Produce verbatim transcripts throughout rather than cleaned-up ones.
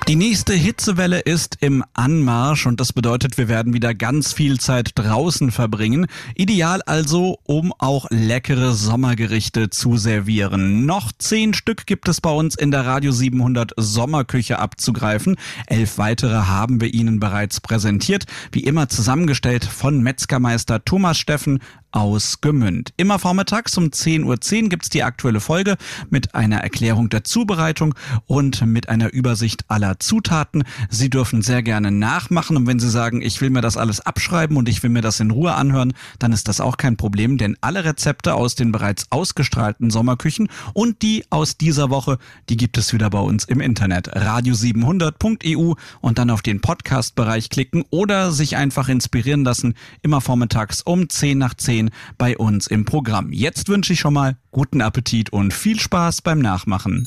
Die nächste Hitzewelle ist im Anmarsch und das bedeutet, wir werden wieder ganz viel Zeit draußen verbringen. Ideal also, um auch leckere Sommergerichte zu servieren. Noch zehn Stück gibt es bei uns in der Radio siebenhundert Sommerküche abzugreifen. Elf weitere haben wir Ihnen bereits präsentiert. Wie immer zusammengestellt von Metzgermeister Thomas Steffen aus Gmünd. Immer vormittags um zehn Uhr zehn gibt's die aktuelle Folge mit einer Erklärung der Zubereitung und mit einer Übersicht aller Zutaten. Sie dürfen sehr gerne nachmachen und wenn Sie sagen, ich will mir das alles abschreiben und ich will mir das in Ruhe anhören, dann ist das auch kein Problem, denn alle Rezepte aus den bereits ausgestrahlten Sommerküchen und die aus dieser Woche, die gibt es wieder bei uns im Internet. radio siebenhundert punkt e u und dann auf den Podcast-Bereich klicken oder sich einfach inspirieren lassen, immer vormittags um zehn nach zehn bei uns im Programm. Jetzt wünsche ich schon mal guten Appetit und viel Spaß beim Nachmachen.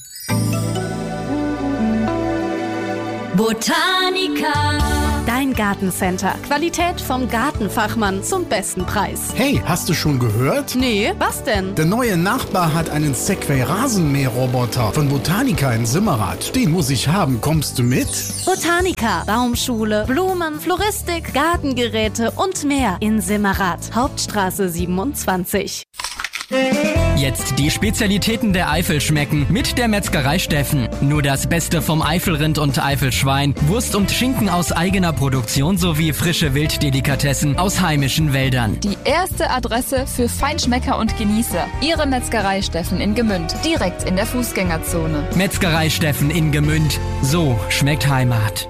Botanica. Dein Gartencenter. Qualität vom Gartenfachmann zum besten Preis. Hey, hast du schon gehört? Nee, was denn? Der neue Nachbar hat einen Segway-Rasenmäherroboter von Botanica in Simmerath. Den muss ich haben. Kommst du mit? Botanica. Baumschule, Blumen, Floristik, Gartengeräte und mehr in Simmerath. Hauptstraße siebenundzwanzig. Jetzt die Spezialitäten der Eifel schmecken mit der Metzgerei Steffen. Nur das Beste vom Eifelrind und Eifelschwein, Wurst und Schinken aus eigener Produktion sowie frische Wilddelikatessen aus heimischen Wäldern. Die erste Adresse für Feinschmecker und Genießer. Ihre Metzgerei Steffen in Gmünd, direkt in der Fußgängerzone. Metzgerei Steffen in Gmünd. So schmeckt Heimat.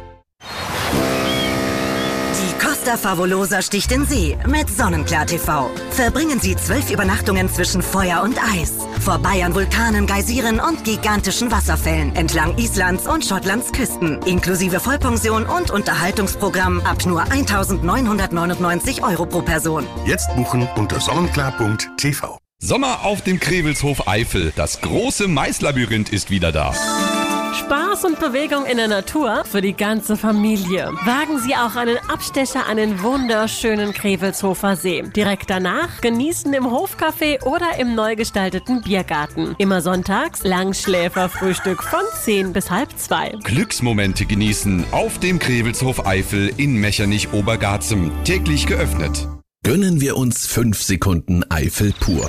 Costa Favolosa sticht in See mit Sonnenklar T V. Verbringen Sie zwölf Übernachtungen zwischen Feuer und Eis. Vorbei an Vulkanen, Geysiren und gigantischen Wasserfällen entlang Islands und Schottlands Küsten. Inklusive Vollpension und Unterhaltungsprogramm ab nur eintausendneunhundertneunundneunzig Euro pro Person. Jetzt buchen unter sonnenklar punkt t v. Sommer auf dem Krewelshof Eifel. Das große Maislabyrinth ist wieder da. Spaß und Bewegung in der Natur für die ganze Familie. Wagen Sie auch einen Abstecher an den wunderschönen Krewelshofer See. Direkt danach genießen im Hofcafé oder im neu gestalteten Biergarten. Immer sonntags Langschläferfrühstück von zehn bis halb zwei. Glücksmomente genießen auf dem Krewelshof Eifel in Mechernich-Obergarzem. Täglich geöffnet. Gönnen wir uns fünf Sekunden Eifel pur.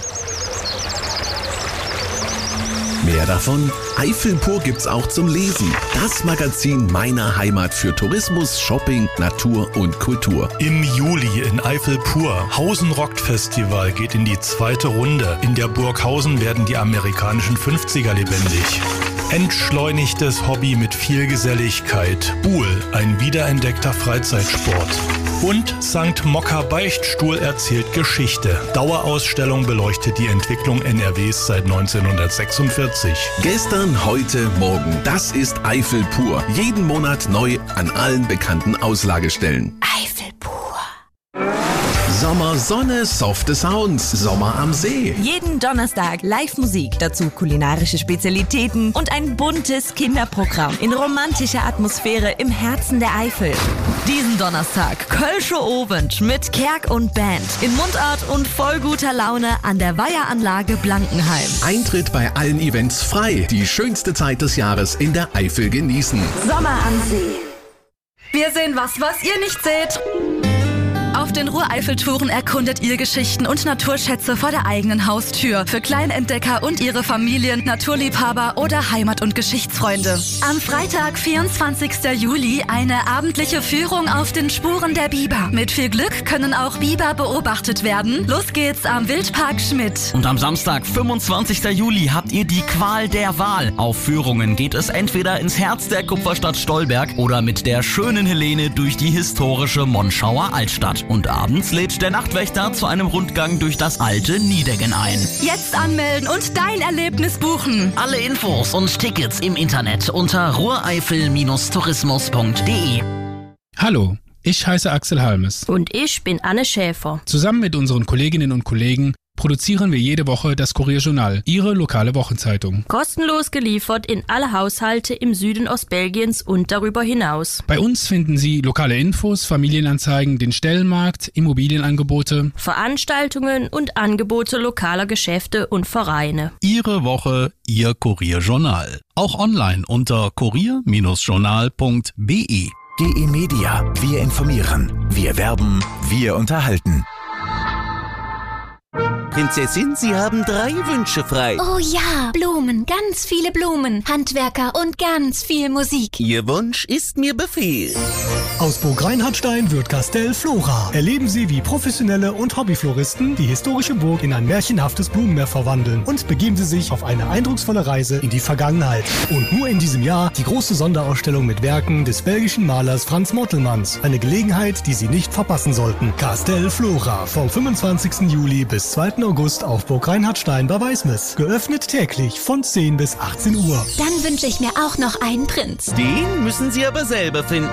Mehr davon? Eifel pur gibt's auch zum Lesen. Das Magazin meiner Heimat für Tourismus, Shopping, Natur und Kultur. Im Juli in Eifel pur. Hausen Rockt Festival geht in die zweite Runde. In der Burg Hausen werden die amerikanischen fünfziger lebendig. Entschleunigtes Hobby mit viel Geselligkeit. Buhl, ein wiederentdeckter Freizeitsport. Und Sankt Mokka Beichtstuhl erzählt Geschichte. Dauerausstellung beleuchtet die Entwicklung N R Ws seit neunzehnhundertsechsundvierzig. Gestern, heute, morgen. Das ist Eifel pur. Jeden Monat neu an allen bekannten Auslagestellen. Eifel pur. Sommer, Sonne, softe Sounds, Sommer am See. Jeden Donnerstag Live-Musik, dazu kulinarische Spezialitäten und ein buntes Kinderprogramm in romantischer Atmosphäre im Herzen der Eifel. Diesen Donnerstag Kölsche Obend mit Kerk und Band in Mundart und voll guter Laune an der Weiheranlage Blankenheim. Eintritt bei allen Events frei. Die schönste Zeit des Jahres in der Eifel genießen. Sommer am See. Wir sehen was, was ihr nicht seht. Auf den Ruhr-Eifel-Touren erkundet ihr Geschichten und Naturschätze vor der eigenen Haustür. Für Kleinentdecker und ihre Familien, Naturliebhaber oder Heimat- und Geschichtsfreunde. Am Freitag, vierundzwanzigster Juli, eine abendliche Führung auf den Spuren der Biber. Mit viel Glück können auch Biber beobachtet werden. Los geht's am Wildpark Schmidt. Und am Samstag, fünfundzwanzigster Juli, habt ihr die Qual der Wahl. Auf Führungen geht es entweder ins Herz der Kupferstadt Stolberg oder mit der schönen Helene durch die historische Monschauer Altstadt. Und abends lädt der Nachtwächter zu einem Rundgang durch das alte Niedeggen ein. Jetzt anmelden und dein Erlebnis buchen. Alle Infos und Tickets im Internet unter ruhreifel tourismus punkt de. Hallo, ich heiße Axel Halmes. Und ich bin Anne Schäfer. Zusammen mit unseren Kolleginnen und Kollegen produzieren wir jede Woche das Kurierjournal, Ihre lokale Wochenzeitung. Kostenlos geliefert in alle Haushalte im Süden Ostbelgiens und darüber hinaus. Bei uns finden Sie lokale Infos, Familienanzeigen, den Stellenmarkt, Immobilienangebote, Veranstaltungen und Angebote lokaler Geschäfte und Vereine. Ihre Woche, Ihr Kurierjournal. Auch online unter kurier Journal punkt b e. G E Media. Wir informieren. Wir werben. Wir unterhalten. Prinzessin, Sie haben drei Wünsche frei. Oh ja, Blumen, ganz viele Blumen, Handwerker und ganz viel Musik. Ihr Wunsch ist mir Befehl. Aus Burg Reinhardstein wird Castell Flora. Erleben Sie, wie professionelle und Hobbyfloristen die historische Burg in ein märchenhaftes Blumenmeer verwandeln und begeben Sie sich auf eine eindrucksvolle Reise in die Vergangenheit. Und nur in diesem Jahr die große Sonderausstellung mit Werken des belgischen Malers Frans Mortelmans. Eine Gelegenheit, die Sie nicht verpassen sollten. Castell Flora vom fünfundzwanzigsten Juli bis zweiten August auf Burg Reinhardstein bei Weißmis. Geöffnet täglich von zehn bis achtzehn Uhr. Dann wünsche ich mir auch noch einen Prinz. Den müssen Sie aber selber finden.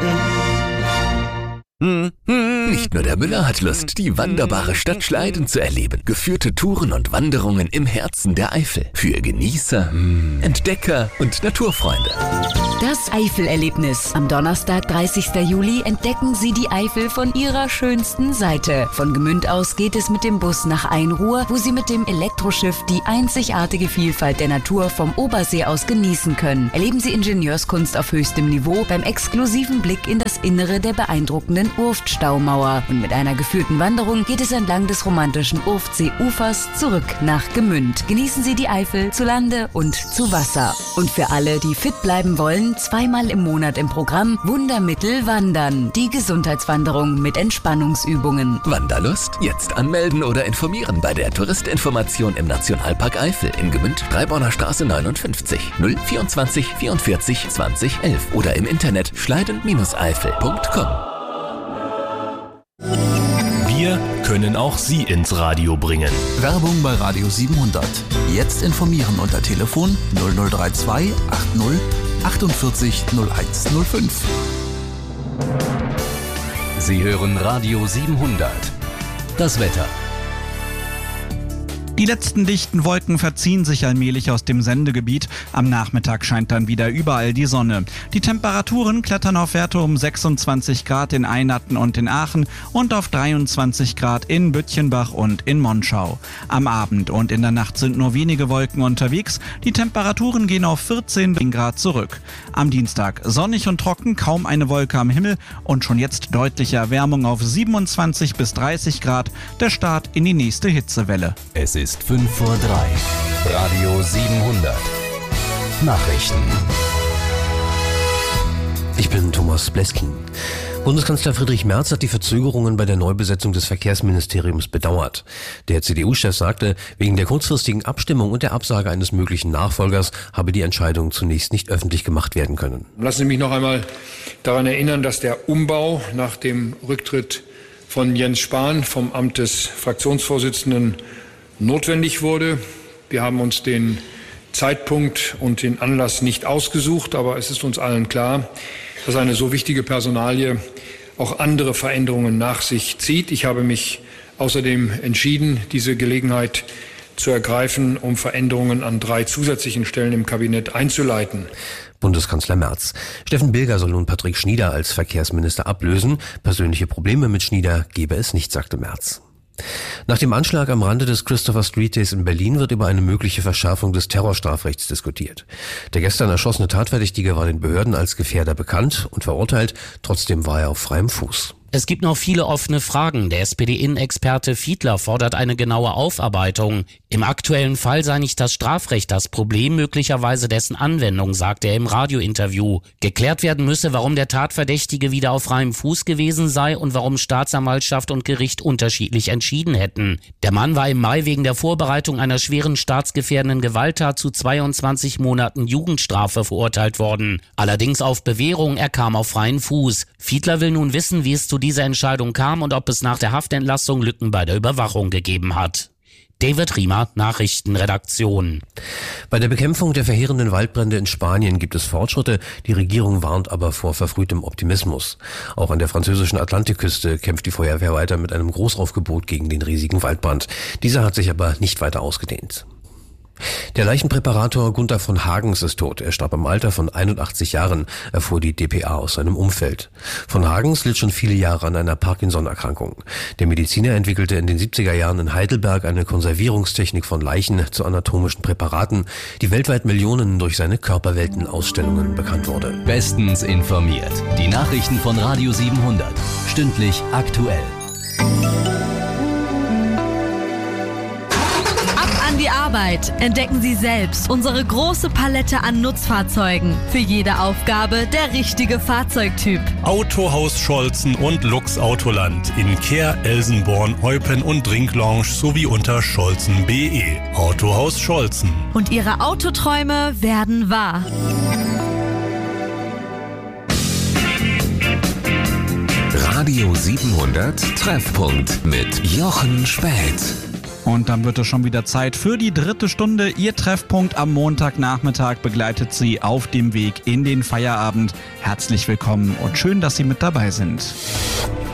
Hm, hm. Nicht nur der Müller hat Lust, die wunderbare Stadt Schleiden zu erleben. Geführte Touren und Wanderungen im Herzen der Eifel. Für Genießer, hm. Entdecker und Naturfreunde. Das Eifelerlebnis. Am Donnerstag, dreißigsten Juli, entdecken Sie die Eifel von ihrer schönsten Seite. Von Gmünd aus geht es mit dem Bus nach Einruhr, wo Sie mit dem Elektroschiff die einzigartige Vielfalt der Natur vom Obersee aus genießen können. Erleben Sie Ingenieurskunst auf höchstem Niveau beim exklusiven Blick in das Innere der beeindruckenden Urftstaumauer. Und mit einer geführten Wanderung geht es entlang des romantischen Urftsee-Ufers zurück nach Gmünd. Genießen Sie die Eifel zu Lande und zu Wasser. Und für alle, die fit bleiben wollen, zweimal im Monat im Programm Wundermittel Wandern. Die Gesundheitswanderung mit Entspannungsübungen. Wanderlust? Jetzt anmelden oder informieren bei der Touristinformation im Nationalpark Eifel in Gmünd, Dreiborner Straße neunundfünfzig, null vierundzwanzig vierundvierzig zwanzig elf oder im Internet schleiden Eifel punkt com. Wir können auch Sie ins Radio bringen. Werbung bei Radio siebenhundert. Jetzt informieren unter Telefon null null drei zwei achtzig achtundvierzig null eins null fünf. Sie hören Radio siebenhundert. Das Wetter. Die letzten dichten Wolken verziehen sich allmählich aus dem Sendegebiet. Am Nachmittag scheint dann wieder überall die Sonne. Die Temperaturen klettern auf Werte um sechsundzwanzig Grad in Einatten und in Aachen und auf dreiundzwanzig Grad in Bütchenbach und in Monschau. Am Abend und in der Nacht sind nur wenige Wolken unterwegs. Die Temperaturen gehen auf vierzehn Grad zurück. Am Dienstag sonnig und trocken, kaum eine Wolke am Himmel und schon jetzt deutliche Erwärmung auf siebenundzwanzig bis dreißig Grad. Der Start in die nächste Hitzewelle. Es ist fünf vor drei. Radio siebenhundert. Nachrichten. Ich bin Thomas Bleskin. Bundeskanzler Friedrich Merz hat die Verzögerungen bei der Neubesetzung des Verkehrsministeriums bedauert. Der C D U-Chef sagte, wegen der kurzfristigen Abstimmung und der Absage eines möglichen Nachfolgers habe die Entscheidung zunächst nicht öffentlich gemacht werden können. Lassen Sie mich noch einmal daran erinnern, dass der Umbau nach dem Rücktritt von Jens Spahn vom Amt des Fraktionsvorsitzenden notwendig wurde. Wir haben uns den Zeitpunkt und den Anlass nicht ausgesucht, aber es ist uns allen klar, dass eine so wichtige Personalie auch andere Veränderungen nach sich zieht. Ich habe mich außerdem entschieden, diese Gelegenheit zu ergreifen, um Veränderungen an drei zusätzlichen Stellen im Kabinett einzuleiten. Bundeskanzler Merz. Steffen Bilger soll nun Patrick Schnieder als Verkehrsminister ablösen. Persönliche Probleme mit Schnieder gebe es nicht, sagte Merz. Nach dem Anschlag am Rande des Christopher Street Days in Berlin wird über eine mögliche Verschärfung des Terrorstrafrechts diskutiert. Der gestern erschossene Tatverdächtige war den Behörden als Gefährder bekannt und verurteilt, trotzdem war er auf freiem Fuß. Es gibt noch viele offene Fragen. Der S P D-Innenexperte Fiedler fordert eine genaue Aufarbeitung. Im aktuellen Fall sei nicht das Strafrecht das Problem, möglicherweise dessen Anwendung, sagt er im Radiointerview. Geklärt werden müsse, warum der Tatverdächtige wieder auf freiem Fuß gewesen sei und warum Staatsanwaltschaft und Gericht unterschiedlich entschieden hätten. Der Mann war im Mai wegen der Vorbereitung einer schweren staatsgefährdenden Gewalttat zu zweiundzwanzig Monaten Jugendstrafe verurteilt worden. Allerdings auf Bewährung, er kam auf freien Fuß. Fiedler will nun wissen, wie es zu dieser Entscheidung kam und ob es nach der Haftentlassung Lücken bei der Überwachung gegeben hat. David Riemer, Nachrichtenredaktion. Bei der Bekämpfung der verheerenden Waldbrände in Spanien gibt es Fortschritte. Die Regierung warnt aber vor verfrühtem Optimismus. Auch an der französischen Atlantikküste kämpft die Feuerwehr weiter mit einem Großaufgebot gegen den riesigen Waldbrand. Dieser hat sich aber nicht weiter ausgedehnt. Der Leichenpräparator Gunther von Hagens ist tot. Er starb im Alter von einundachtzig Jahren, erfuhr die d p a aus seinem Umfeld. Von Hagens litt schon viele Jahre an einer Parkinson-Erkrankung. Der Mediziner entwickelte in den siebziger Jahren in Heidelberg eine Konservierungstechnik von Leichen zu anatomischen Präparaten, die weltweit Millionen durch seine Körperwelten-Ausstellungen bekannt wurde. Bestens informiert. Die Nachrichten von Radio siebenhundert. Stündlich aktuell. Die Arbeit. Entdecken Sie selbst unsere große Palette an Nutzfahrzeugen. Für jede Aufgabe der richtige Fahrzeugtyp. Autohaus Scholzen und Lux Autoland in Kehr, Elsenborn, Eupen und Drinklounge sowie unter scholzen punkt b e. Autohaus Scholzen. Und Ihre Autoträume werden wahr. Radio siebenhundert Treffpunkt mit Jochen Späth. Und dann wird es schon wieder Zeit für die dritte Stunde. Ihr Treffpunkt am Montagnachmittag begleitet Sie auf dem Weg in den Feierabend. Herzlich willkommen und schön, dass Sie mit dabei sind.